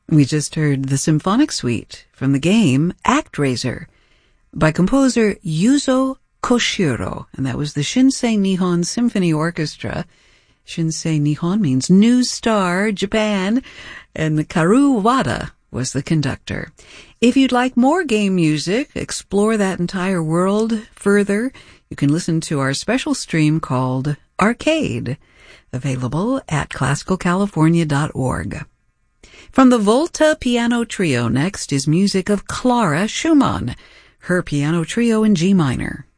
We just heard the symphonic suite from the game ActRaiser by composer Yuzo Koshiro, and that was the Shinsei Nihon Symphony Orchestra. Shinsei Nihon means New Star Japan, and the Karu Wada was the conductor. If you'd like more game music, explore that entire world further, you can listen to our special stream called Arcade, available at classicalcalifornia.org. From the Volta Piano Trio, next is music of Clara Schumann, her piano trio in G minor.